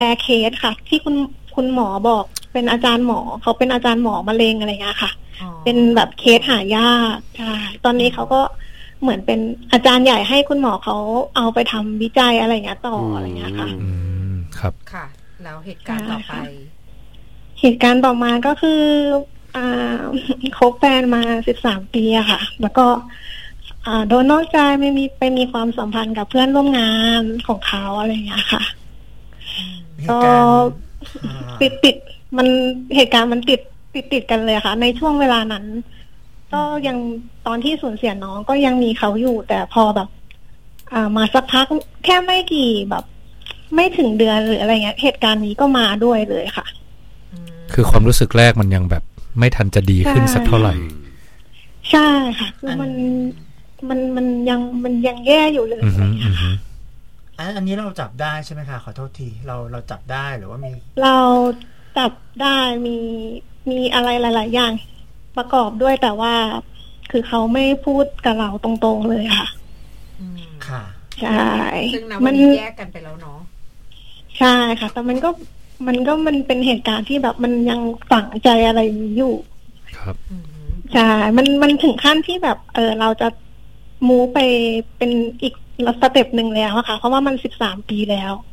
เคสค่ะที่คุณหมอบอกเป็นอาจารย์หมอเขาเป็นอาจารย์หมอมะเร็งอะไรเงี้ยค่ะเป็นแบบเคสหายากใช่ตอนนี้เขาก็เหมือนเป็นอาจารย์ใหญ่ให้คุณหมอเขาเอาไปทำวิจัยอะไรเงี้ยต่ออะไรเงี้ยค่ะครับค่ะแล้วเหตุการณ์ต่อไปเหตุการณ์ต่อมาก็คือคบแฟนมา13 ปีอะค่ะแล้วก็โดนนอกใจไม่มีไปมีความสัมพันธ์กับเพื่อนร่วมงานของเขาอะไรอย่างเงี้ยค่ะก็ติดมันเหตุการณ์มันติดกันเลยค่ะในช่วงเวลานั้นก็ยังตอนที่สูญเสียน้องก็ยังมีเขาอยู่แต่พอแบบมาสักพักแค่ไม่กี่แบบไม่ถึงเดือนหรืออะไรเงี้ยเหตุการณ์นี้ก็มาด้วยเลยค่ะคือความรู้สึกแรกมันยังแบบไม่ทันจะดีขึ้นสักเท่าไหร่ใช่ค่ะคือมันยังแย่อยู่เลยค่ะอันนี้เราจับได้ใช่ไหมคะขอโทษทีเราจับได้หรือว่ามีเราจับได้มีอะไรหลายๆอย่างประกอบด้วยแต่ว่าคือเขาไม่พูดกับเราตรงๆเลยค่ะค่ะใช่ซึ่งมันแยกกันไปแล้วเนาะใช่ค่ะแต่มันเป็นเหตุการณ์ที่แบบมันยังฝังใจอะไรอยู่ครับใช่มันถึงขั้นที่แบบเราจะมูไปเป็นอีกสเต็ปหนึ่งแล้วอะค่ะเพราะว่ามัน13 ปีแล้ว